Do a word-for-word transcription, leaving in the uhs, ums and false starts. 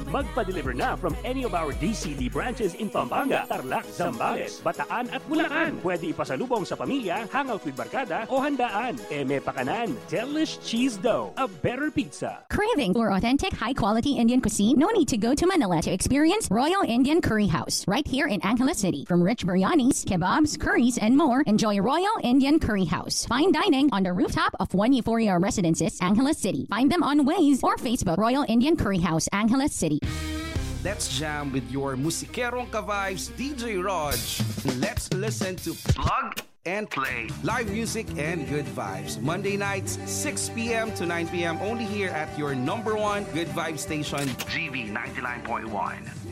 Magpa-deliver na from any of our D C D branches in Pampanga, Tarlac, Zambales, Bataan at Bulacan. Pwede ipasalubong sa pamilya, hangout with barkada o handaan. Eme Pakanan, Delish Cheese Dough, a better pizza. Craving for authentic, high-quality Indian cuisine? No need to go to Manila to experience Royal Indian Curry House, right here in Angeles City. From rich biryanis, kebabs, curries, and more, enjoy Royal Indian Curry House. Fine dining on the rooftop of one Euphoria Residences, Angeles City. Find them on Waze or Facebook, Royal Indian Curry House, Angeles City. Let's jam with your musikerong ka-vibes, D J Raj. Let's listen to Plug and Play. Live music and good vibes. Monday nights, six p.m. to nine p.m. only here at your number one good vibe station, G V ninety-nine point one.